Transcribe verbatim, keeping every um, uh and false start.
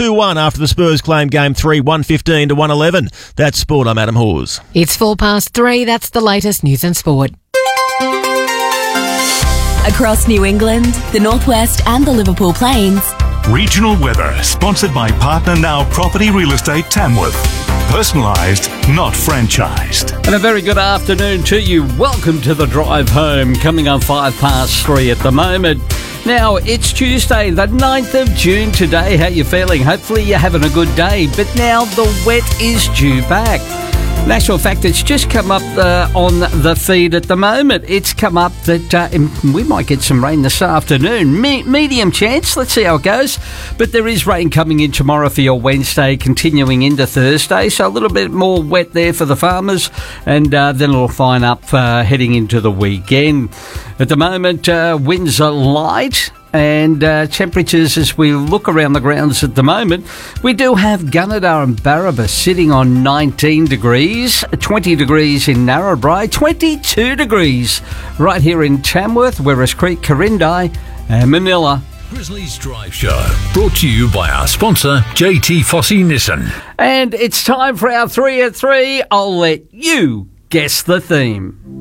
two one after the Spurs claimed game three, one fifteen to one eleven. That's sport. I'm Adam Hawes. It's four past three. That's the latest news and sport. Across New England, the Northwest and the Liverpool Plains. Regional weather, sponsored by Partner Now Property Real Estate Tamworth. Personalised, not franchised. And a very good afternoon to you. Welcome to the drive home, coming on five past three at the moment. Now, it's Tuesday, the ninth of June today. How you feeling? Hopefully you're having a good day. But now the wet is due back. In actual fact, it's just come up uh, on the feed at the moment. It's come up that uh, we might get some rain this afternoon. Me- medium chance. Let's see how it goes. But there is rain coming in tomorrow for your Wednesday, continuing into Thursday. So a little bit more wet there for the farmers. And uh, then it'll fine up uh, heading into the weekend. At the moment, uh, winds are light. And uh, temperatures, as we look around the grounds at the moment, we do have Gunnedah and Barraba sitting on nineteen degrees, twenty degrees in Narrabri, twenty-two degrees right here in Tamworth, Werris Creek, Corindai and Manila. Grizzlies Drive Show, brought to you by our sponsor, J T Fossey Nissan. And it's time for our three at three. I'll let you guess the theme.